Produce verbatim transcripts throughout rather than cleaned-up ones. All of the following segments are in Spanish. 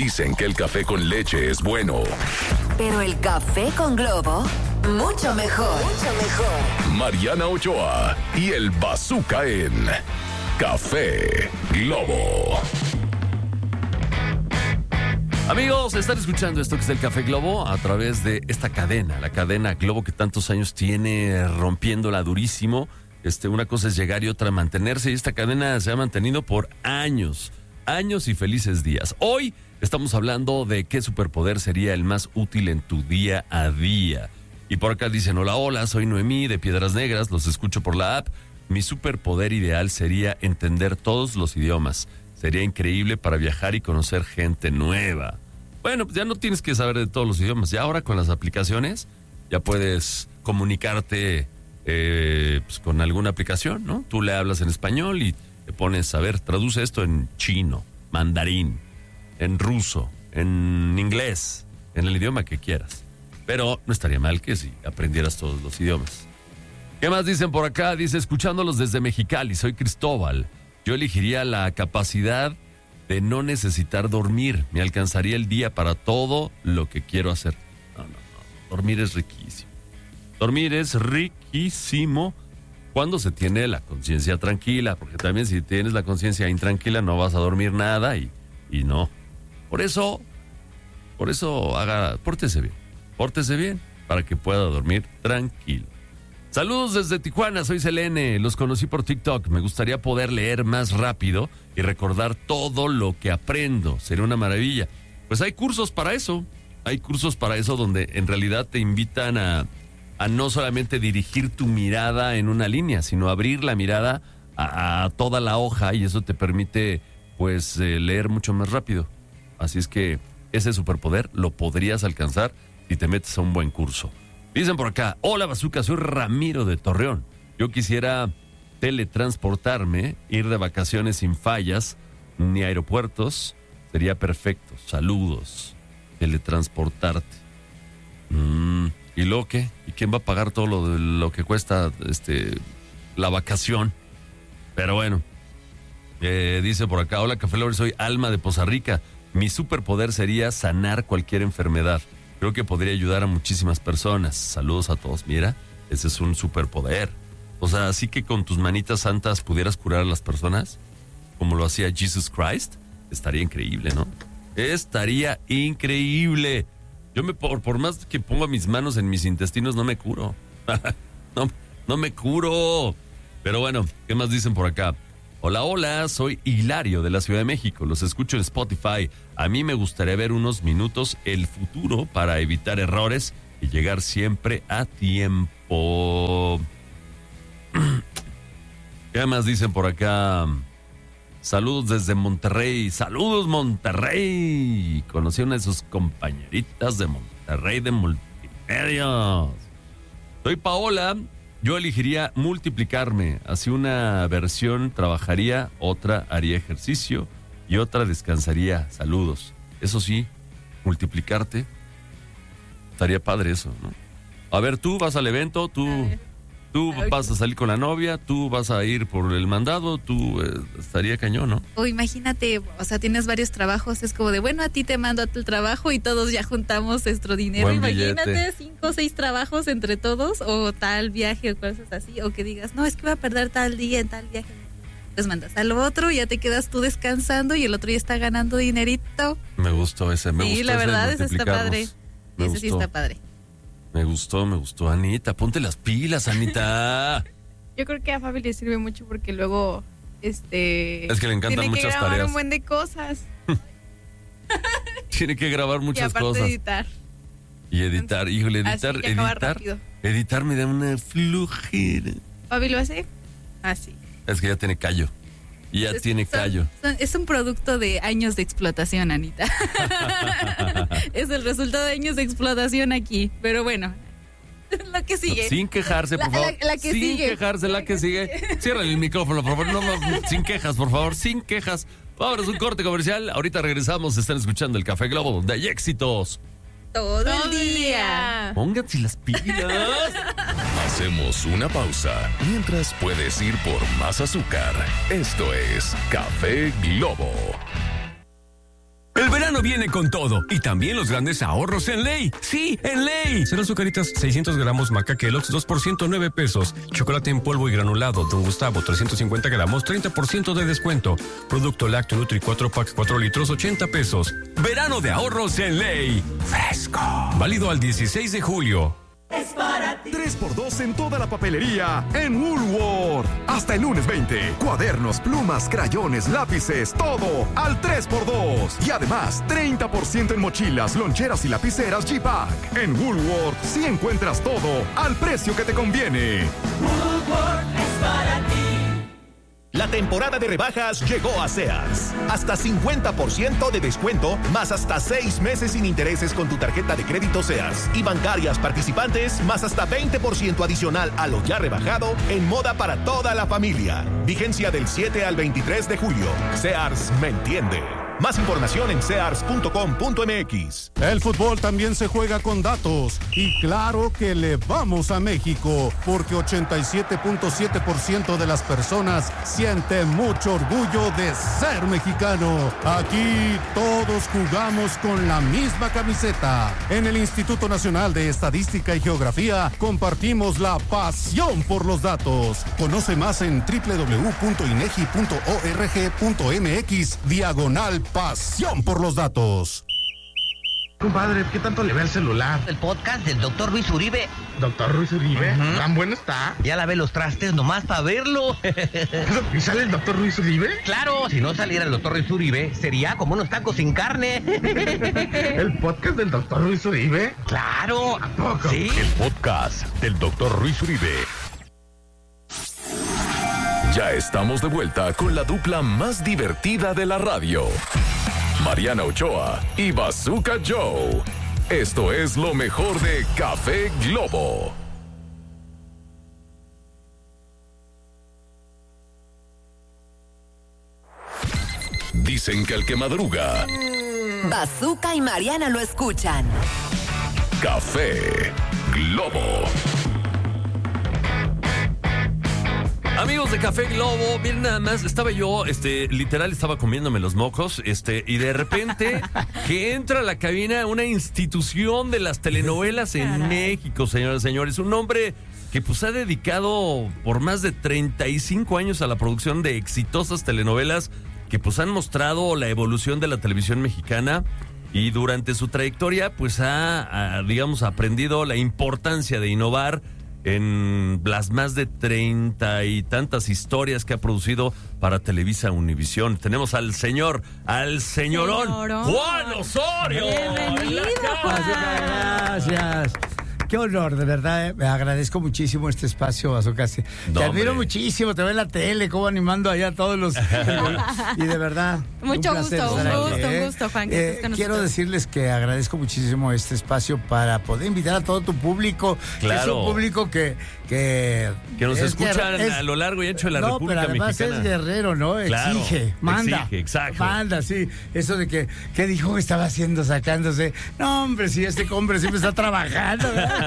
Dicen que el café con leche es bueno. Pero el café con Globo, mucho mejor. Mucho mejor. Mariana Ochoa y el Bazooka en Café Globo. Amigos, están escuchando esto que es el Café Globo a través de esta cadena, la cadena Globo que tantos años tiene rompiéndola durísimo. Este, una cosa es llegar y otra mantenerse, y esta cadena se ha mantenido por años, años y felices días. Hoy estamos hablando de qué superpoder sería el más útil en tu día a día. Y por acá dicen, hola, hola, soy Noemí de Piedras Negras, los escucho por la app. Mi superpoder ideal sería entender todos los idiomas. Sería increíble para viajar y conocer gente nueva. Bueno, pues ya no tienes que saber de todos los idiomas. Ya ahora con las aplicaciones ya puedes comunicarte eh, pues con alguna aplicación, ¿no? Tú le hablas en español y te pones, a ver, traduce esto en chino, mandarín, en ruso, en inglés, en el idioma que quieras. Pero no estaría mal que si aprendieras todos los idiomas. ¿Qué más dicen por acá? Dice, escuchándolos desde Mexicali, soy Cristóbal. Yo elegiría la capacidad de no necesitar dormir. Me alcanzaría el día para todo lo que quiero hacer. No, no, no. Dormir es riquísimo. Dormir es riquísimo cuando se tiene la conciencia tranquila. Porque también si tienes la conciencia intranquila no vas a dormir nada y, y no. Por eso, por eso haga, pórtese bien. Pórtese bien para que pueda dormir tranquilo. Saludos desde Tijuana, soy Selene, los conocí por TikTok. Me gustaría poder leer más rápido y recordar todo lo que aprendo. Sería una maravilla. Pues hay cursos para eso. Hay cursos para eso donde en realidad te invitan a, a no solamente dirigir tu mirada en una línea, sino abrir la mirada a, a toda la hoja, y eso te permite pues eh, leer mucho más rápido. Así es que ese superpoder lo podrías alcanzar si te metes a un buen curso. Dicen por acá, hola Bazooka, soy Ramiro de Torreón. Yo quisiera teletransportarme, ir de vacaciones sin fallas, ni aeropuertos. Sería perfecto. Saludos. Teletransportarte. Mm, ¿Y luego qué? ¿Y quién va a pagar todo lo, de, lo que cuesta este, la vacación? Pero bueno. Eh, dice por acá, hola Café Lover, soy Alma de Poza Rica. Mi superpoder sería sanar cualquier enfermedad. Creo que podría ayudar a muchísimas personas. Saludos a todos. Mira, ese es un superpoder. O sea, así que con tus manitas santas pudieras curar a las personas, como lo hacía Jesus Christ, estaría increíble, ¿no? Estaría increíble. Yo me por, por más que ponga mis manos en mis intestinos, no me curo. no, no me curo. Pero bueno, ¿qué más dicen por acá? Hola, hola, soy Hilario de la Ciudad de México. Los escucho en Spotify. A mí me gustaría ver unos minutos el futuro para evitar errores y llegar siempre a tiempo. ¿Qué más dicen por acá? Saludos desde Monterrey. Saludos, Monterrey. Conocí a una de sus compañeritas de Monterrey de Multimedios. Soy Paola. Yo elegiría multiplicarme. Así una versión trabajaría, otra haría ejercicio y otra descansaría. Saludos. Eso sí, multiplicarte. Estaría padre eso, ¿no? A ver, tú vas al evento, tú, tú vas a salir con la novia, tú vas a ir por el mandado, tú eh, estaría cañón, ¿no? O imagínate, o sea, tienes varios trabajos, es como de, bueno, a ti te mando a tu trabajo y todos ya juntamos nuestro dinero. Buen Imagínate billete. cinco o seis trabajos entre todos, o tal viaje o cosas así, o que digas, no, es que voy a perder tal día en tal viaje. Pues mandas al otro, ya te quedas tú descansando y el otro ya está ganando dinerito. Me gustó ese, me sí, gustó la ese verdad, de ese está padre. Me ese gustó. sí está padre. Me gustó, me gustó. Anita, ponte las pilas, Anita. Yo creo que a Fabi le sirve mucho porque luego, este... Es que le encantan tiene muchas que grabar tareas. un buen de cosas. Tiene que grabar Y muchas aparte cosas. editar. Y editar, híjole, Así editar, que acaba editar. rápido. Editar me da una flojera. ¿Fabi lo hace? Así. Es que ya tiene callo. Y ya Es- tiene son- callo. son- es un producto de años de explotación, Anita. Es el resultado de años de explotación aquí. Pero bueno, lo que sigue. Sin quejarse, por La- favor. la- la que sin sigue. quejarse, la que sigue. Ciérrale el micrófono, por favor. No, no, sin quejas, por favor. Sin quejas. Vámonos, un corte comercial. Ahorita regresamos. Están escuchando el Café Globo, donde hay éxitos. Todo, Todo el día. Pónganse las pilas. Hacemos una pausa mientras puedes ir por más azúcar. Esto es Café Globo. El verano verano viene con todo y también los grandes ahorros en Ley. Sí, en Ley. Cero azucaritas seiscientos gramos Maca Kellogg's dos por ciento nueve pesos. Chocolate en polvo y granulado Don Gustavo trescientos cincuenta gramos treinta por ciento de descuento. Producto lácteo Nutri cuatro pack cuatro litros ochenta pesos. Verano de ahorros en Ley. Fresco. Válido al dieciséis de julio. Es para ti. tres por dos en toda la papelería en Woolworth. Hasta el lunes veinte. Cuadernos, plumas, crayones, lápices, todo al tres por dos. Y además, treinta por ciento en mochilas, loncheras y lapiceras G-Pack. En Woolworth sí encuentras todo al precio que te conviene. Woolworth es para ti. La temporada de rebajas llegó a Sears. Hasta cincuenta por ciento de descuento, más hasta seis meses sin intereses con tu tarjeta de crédito Sears. Y bancarias participantes, más hasta veinte por ciento adicional a lo ya rebajado en moda para toda la familia. Vigencia del siete al veintitrés de julio. Sears me entiende. Más información en sears punto com punto m x. El fútbol también se juega con datos. Y claro que le vamos a México, porque ochenta y siete punto siete por ciento de las personas siente mucho orgullo de ser mexicano. Aquí todos jugamos con la misma camiseta. En el Instituto Nacional de Estadística y Geografía compartimos la pasión por los datos. Conoce más en doble u doble u doble u punto inegi punto org punto m x diagonal pasión por los datos. Compadre, ¿qué tanto le ve al celular? El podcast del doctor Luis Uribe. ¿Doctor Luis Uribe? Uh-huh. ¿Tan bueno está? Ya lavé los trastes nomás para verlo. ¿Y sale el doctor Luis Uribe? Claro, si no saliera el doctor Luis Uribe, sería como unos tacos sin carne. ¿El podcast del doctor Luis Uribe? Claro. ¿A poco? Sí. El podcast del doctor Luis Uribe. Ya estamos de vuelta con la dupla más divertida de la radio. Mariana Ochoa y Bazooka Joe. Esto es lo mejor de Café Globo. Dicen que el que madruga... Bazooka y Mariana lo escuchan. Café Globo. Amigos de Café Globo, miren nada más, estaba yo, este, literal estaba comiéndome los mocos, este, y de repente que entra a la cabina una institución de las telenovelas en México, señoras y señores, un hombre que pues ha dedicado por más de treinta y cinco años a la producción de exitosas telenovelas que pues han mostrado la evolución de la televisión mexicana. Y durante su trayectoria, pues ha, ha, digamos, aprendido la importancia de innovar en las más de treinta y tantas historias que ha producido para Televisa Univisión. Tenemos al señor, al señorón, señorón. Juan Osorio. Bienvenido, Juan. Gracias. Qué honor, de verdad, eh. Me agradezco muchísimo este espacio, Bazooka. Te no, admiro hombre. muchísimo, te veo en la tele, cómo animando allá a todos los... y de verdad, mucho un gusto, un gusto, aquí, un gusto, Juan. Que eh, quiero nosotros. decirles que agradezco muchísimo este espacio para poder invitar a todo tu público. Claro. Que es un público que... Que, que nos escuchan es, a lo largo y ancho de la no, República pero además Mexicana. Es guerrero, ¿no? Claro, exige, manda. Exige, exacto. Manda, sí. Eso de que, ¿qué dijo que estaba haciendo, sacándose? No, hombre, si este hombre siempre está trabajando.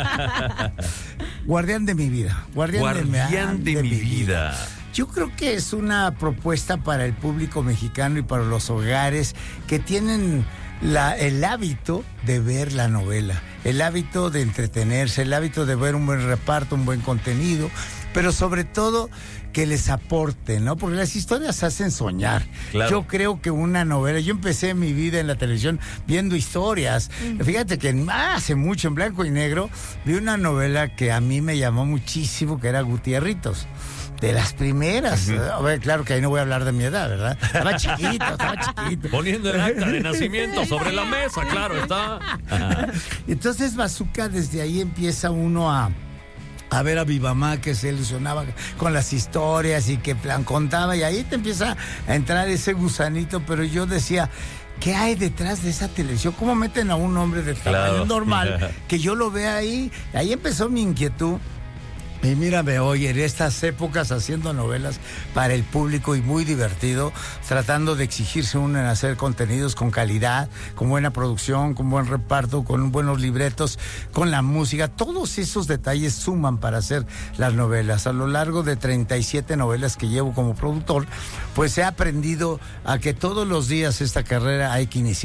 Guardián de mi vida. Guardián, Guardián de, de, de mi vida. vida. Yo creo que es una propuesta para el público mexicano y para los hogares que tienen la, el hábito de ver la novela, el hábito de entretenerse, el hábito de ver un buen reparto, un buen contenido, pero sobre todo que les aporte, ¿no? Porque las historias hacen soñar. Claro. Yo creo que una novela, yo empecé mi vida en la televisión viendo historias. Mm. Fíjate que hace mucho, en blanco y negro, vi una novela que a mí me llamó muchísimo, que era Gutierritos. De las primeras. Uh-huh. A ver, claro que ahí no voy a hablar de mi edad, ¿verdad? Estaba chiquito, estaba chiquito. Poniendo el acta de nacimiento sobre la mesa, claro, está. Entonces, Bazooka, desde ahí empieza uno a... a ver a mi mamá que se ilusionaba con las historias y que plan contaba, y ahí te empieza a entrar ese gusanito, pero yo decía, ¿qué hay detrás de esa televisión? ¿Cómo meten a un hombre de tamaño claro. normal que yo lo vea ahí? Ahí empezó mi inquietud. Y mírame hoy en estas épocas haciendo novelas para el público y muy divertido, tratando de exigirse uno en hacer contenidos con calidad, con buena producción, con buen reparto, con buenos libretos, con la música. Todos esos detalles suman para hacer las novelas. A lo largo de treinta y siete novelas que llevo como productor, pues he aprendido a que todos los días esta carrera hay que iniciarla.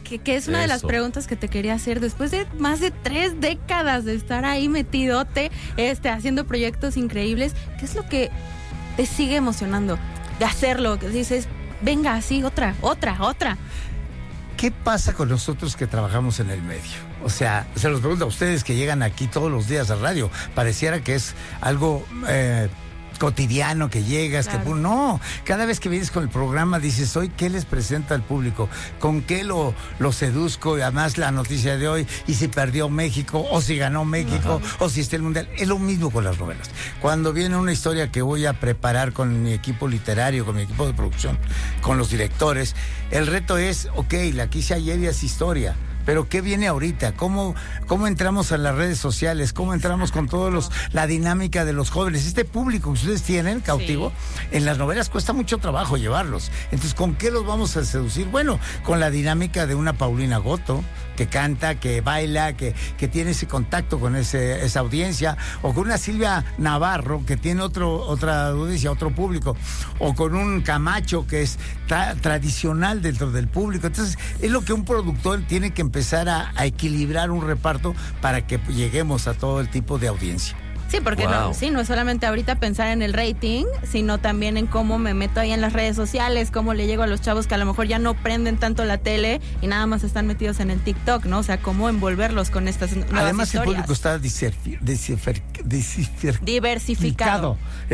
que, que es una Eso. de las preguntas que te quería hacer. Después de más de tres décadas de estar ahí metidote, este, haciendo proyectos increíbles, ¿qué es lo que te sigue emocionando de hacerlo? Que dices, venga, así, otra, otra, otra. ¿Qué pasa con nosotros que trabajamos en el medio? O sea, se los pregunto a ustedes que llegan aquí todos los días a radio. Pareciera que es algo eh, cotidiano, que llegas, claro. que no, cada vez que vienes con el programa dices, hoy, ¿qué les presenta al público? ¿Con qué lo, lo seduzco? Y además la noticia de hoy, y si perdió México, o si ganó México, Ajá. o si está el Mundial. Es lo mismo con las novelas. Cuando viene una historia que voy a preparar con mi equipo literario, con mi equipo de producción, con los directores, el reto es, ok, la quise ayer y es historia. Pero ¿qué viene ahorita? ¿Cómo, cómo entramos a las redes sociales? ¿Cómo entramos con todos los la dinámica de los jóvenes? Este público que ustedes tienen, cautivo, sí. en las novelas cuesta mucho trabajo llevarlos. Entonces, ¿con qué los vamos a seducir? Bueno, con la dinámica de una Paulina Goto, que canta, que baila, que, que tiene ese contacto con ese, esa audiencia, o con una Silvia Navarro, que tiene otro, otra audiencia, otro público, o con un Camacho, que es tra- tradicional dentro del público. Entonces, es lo que un productor tiene que empezar a, a equilibrar un reparto para que lleguemos a todo el tipo de audiencia. Sí, porque wow. no, sí, no es solamente ahorita pensar en el rating, sino también en cómo me meto ahí en las redes sociales, cómo le llego a los chavos que a lo mejor ya no prenden tanto la tele y nada más están metidos en el TikTok, ¿no? O sea, cómo envolverlos con estas nuevas Además, historias. el público está diversificado. Diversificado.